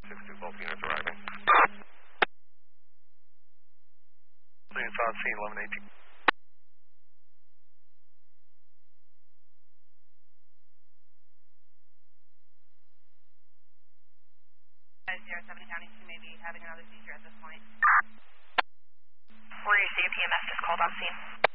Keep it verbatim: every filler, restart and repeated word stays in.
six two, both units arriving. Units on scene, eleven eighteen. zero seven County two may be having another seizure at this point. Were you C P M S just called on scene?